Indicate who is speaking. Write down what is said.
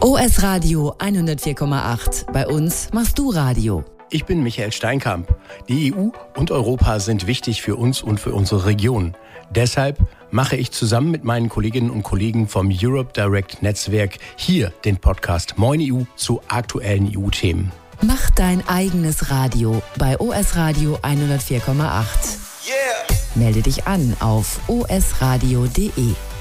Speaker 1: OS Radio 104,8. Bei uns machst du Radio.
Speaker 2: Ich bin Michael Steinkamp. Die EU und Europa sind wichtig für uns und für unsere Region. Deshalb mache ich zusammen mit meinen Kolleginnen und Kollegen vom Europe Direct Netzwerk hier den Podcast Moin EU zu aktuellen EU-Themen.
Speaker 1: Mach dein eigenes Radio bei OS Radio 104,8.
Speaker 3: Yeah.
Speaker 1: Melde dich an auf osradio.de.